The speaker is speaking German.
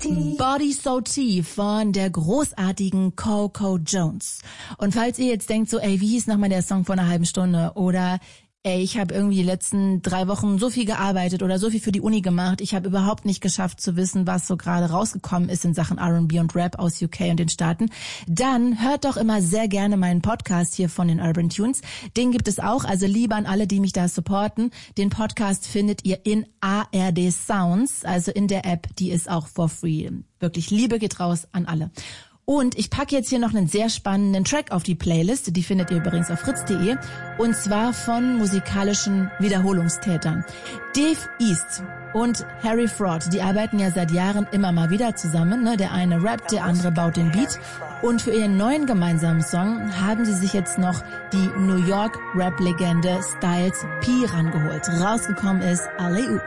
Body So Tea von der großartigen Coco Jones. Und falls ihr jetzt denkt so, ey, wie hieß nochmal der Song vor einer halben Stunde? Oder ey, ich habe irgendwie die letzten 3 Wochen so viel gearbeitet oder so viel für die Uni gemacht. Ich habe überhaupt nicht geschafft zu wissen, was so gerade rausgekommen ist in Sachen R&B und Rap aus UK und den Staaten. Dann hört doch immer sehr gerne meinen Podcast hier von den Urban Tunes. Den gibt es auch, also lieber an alle, die mich da supporten. Den Podcast findet ihr in ARD Sounds, also in der App, die ist auch for free. Wirklich, Liebe geht raus an alle. Und ich packe jetzt hier noch einen sehr spannenden Track auf die Playlist, die findet ihr übrigens auf fritz.de, und zwar von musikalischen Wiederholungstätern. Dave East und Harry Fraud, die arbeiten ja seit Jahren immer mal wieder zusammen, ne? Der eine rappt, der andere baut den Beat. Und für ihren neuen gemeinsamen Song haben sie sich jetzt noch die New York Rap-Legende Styles P rangeholt. Rausgekommen ist Alley-Oop.